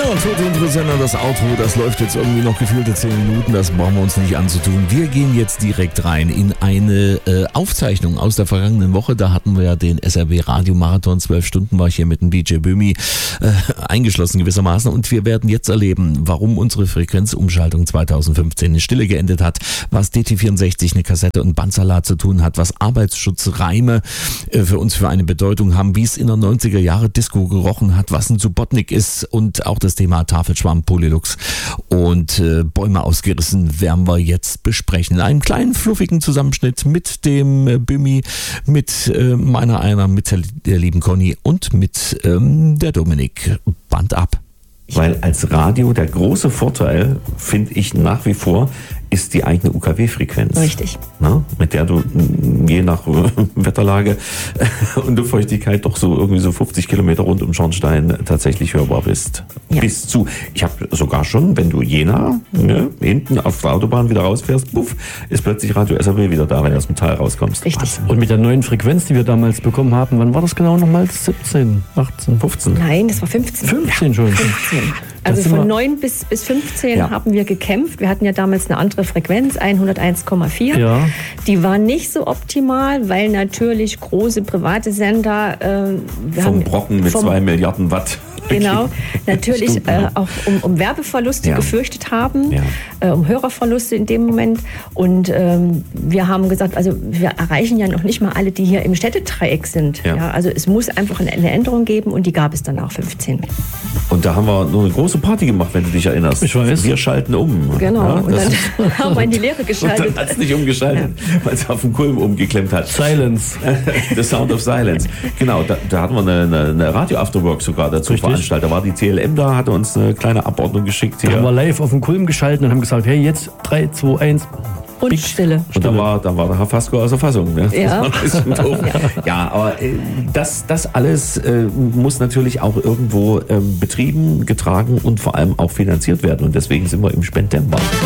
Tote Interessenter, das Outro, das läuft jetzt irgendwie noch gefühlte 10 Minuten, das brauchen wir uns nicht anzutun. Wir gehen jetzt direkt rein in eine Aufzeichnung aus der vergangenen Woche. Da hatten wir ja den SRW Radiomarathon, 12 Stunden war ich hier mit dem DJ Böhmi eingeschlossen gewissermaßen. Und wir werden jetzt erleben, warum unsere Frequenzumschaltung 2015 in Stille geendet hat, was DT64 eine Kassette und Bandsalat zu tun hat, was Arbeitsschutzreime für uns für eine Bedeutung haben, wie es in der 90er Jahre Disco gerochen hat, was ein Subotnik ist und auch das Thema Tafelschwamm, Polylux und Bäume ausgerissen werden wir jetzt besprechen. In einem kleinen, fluffigen Zusammenschnitt mit dem Böhmi, mit meiner einer, mit der lieben Conny und mit der Dominik. Band ab. Weil als Radio der große Vorteil, finde ich nach wie vor, ist die eigene UKW-Frequenz. Richtig. Na, mit der du je nach Wetterlage und Luftfeuchtigkeit doch so irgendwie so 50 Kilometer rund um Schornstein tatsächlich hörbar bist. Ja. Bis zu, ich habe sogar schon, wenn du Jena hinten auf der Autobahn wieder rausfährst, puff, ist plötzlich Radio SRW wieder da, wenn du aus dem Tal rauskommst. Richtig. Was? Und mit der neuen Frequenz, die wir damals bekommen haben, wann war das genau nochmal? 17, 18, 15? Nein, das war 15. 15 schon. 15. Also von 9 bis 15 haben wir gekämpft. Wir hatten ja damals eine andere Frequenz, 101,4. Ja. Die war nicht so optimal, weil natürlich große private Sender... vom Brocken mit 2 Milliarden Watt. Genau, natürlich auch um Werbeverluste gefürchtet haben, um Hörerverluste in dem Moment. Und wir haben gesagt, also wir erreichen ja noch nicht mal alle, die hier im Städtedreieck sind. Ja. Ja, also es muss einfach eine Änderung geben und die gab es dann auch 15. Und da haben wir nur eine große Party gemacht, wenn du dich erinnerst. Ich weiß. Wir schalten um. Genau, ja, und dann haben wir in die Leere geschaltet. Und dann hat es nicht umgeschaltet, weil es auf dem Kulm umgeklemmt hat. Silence. The Sound of Silence. Genau, da hatten wir eine Radio-Afterwork sogar dazu veranstaltet. Da war die CLM da, hatte uns eine kleine Abordnung geschickt hier. Da haben wir live auf den Kulm geschaltet und haben gesagt, hey, jetzt 3, 2, 1... Und Stille. Und da war der Herr Fasko aus der Fassung. Ne? Ja. Das war ein bisschen doof. Ja, aber das alles muss natürlich auch irgendwo betrieben, getragen und vor allem auch finanziert werden. Und deswegen sind wir im Spendember.